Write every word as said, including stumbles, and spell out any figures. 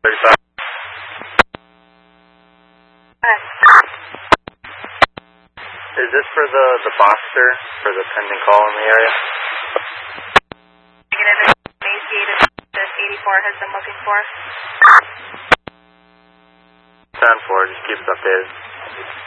thirty-five. Hi. Is this for the, the Boxer, for the pending call in the area? Negative. Emaciated. This eighty-four has been looking for. ten four, just keep us updated.